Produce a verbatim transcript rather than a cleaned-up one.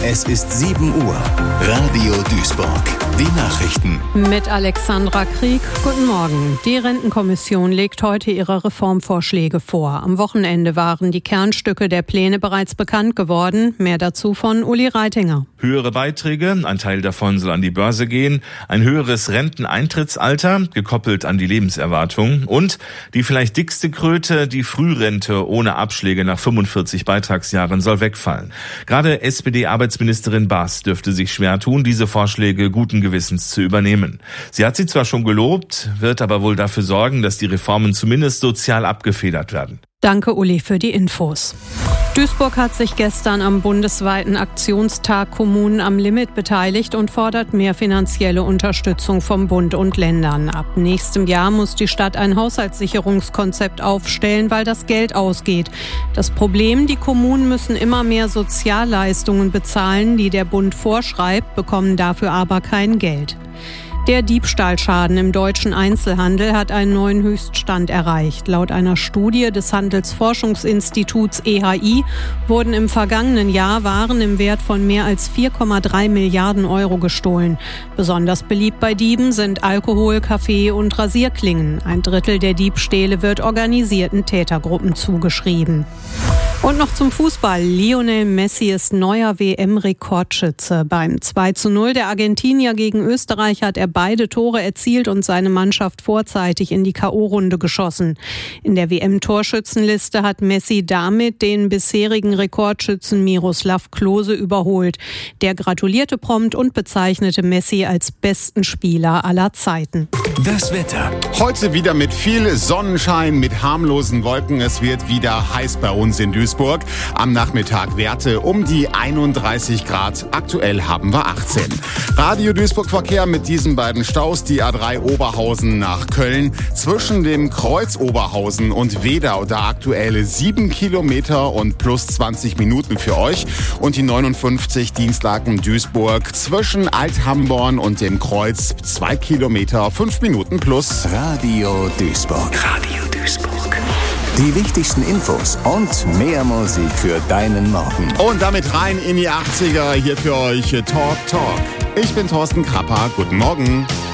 Es ist sieben Uhr. Radio Duisburg. Die Nachrichten. Mit Alexandra Krieg. Guten Morgen. Die Rentenkommission legt heute ihre Reformvorschläge vor. Am Wochenende waren die Kernstücke der Pläne bereits bekannt geworden. Mehr dazu von Uli Reitinger. Höhere Beiträge, ein Teil davon soll an die Börse gehen, ein höheres Renteneintrittsalter, gekoppelt an die Lebenserwartung und die vielleicht dickste Kröte, die Frührente ohne Abschläge nach fünfundvierzig Beitragsjahren soll wegfallen. Gerade S P D-Arbeitsministerin Baas dürfte sich schwer tun, diese Vorschläge guten Gewissens zu übernehmen. Sie hat sie zwar schon gelobt, wird aber wohl dafür sorgen, dass die Reformen zumindest sozial abgefedert werden. Danke, Uli, für die Infos. Duisburg hat sich gestern am bundesweiten Aktionstag Kommunen am Limit beteiligt und fordert mehr finanzielle Unterstützung vom Bund und Ländern. Ab nächstem Jahr muss die Stadt ein Haushaltssicherungskonzept aufstellen, weil das Geld ausgeht. Das Problem, die Kommunen müssen immer mehr Sozialleistungen bezahlen, die der Bund vorschreibt, bekommen dafür aber kein Geld. Der Diebstahlschaden im deutschen Einzelhandel hat einen neuen Höchststand erreicht. Laut einer Studie des Handelsforschungsinstituts E H I wurden im vergangenen Jahr Waren im Wert von mehr als vier Komma drei Milliarden Euro gestohlen. Besonders beliebt bei Dieben sind Alkohol, Kaffee und Rasierklingen. Ein Drittel der Diebstähle wird organisierten Tätergruppen zugeschrieben. Und noch zum Fußball. Lionel Messi ist neuer W M-Rekordschütze. Beim zwei zu null der Argentinier gegen Österreich hat er beide Tore erzielt und seine Mannschaft vorzeitig in die K O-Runde geschossen. In der W M-Torschützenliste hat Messi damit den bisherigen Rekordschützen Miroslav Klose überholt. Der gratulierte prompt und bezeichnete Messi als besten Spieler aller Zeiten. Das Wetter. Heute wieder mit viel Sonnenschein, mit harmlosen Wolken. Es wird wieder heiß bei uns in Duisburg. Am Nachmittag Werte um die einunddreißig Grad. Aktuell haben wir achtzehn. Radio Duisburg Verkehr mit diesen beiden Staus. Die A drei Oberhausen nach Köln. Zwischen dem Kreuz Oberhausen und Wedau da aktuell sieben Kilometer und plus zwanzig Minuten für euch. Und die neunundfünfzig Dienstlaken Duisburg zwischen Alt-Hamborn und dem Kreuz zwei Kilometer, fünf Minuten plus. Radio Duisburg. Radio Duisburg. Die wichtigsten Infos und mehr Musik für deinen Morgen. Und damit rein in die achtziger. Hier für euch Talk Talk. Ich bin Thorsten Krapper. Guten Morgen.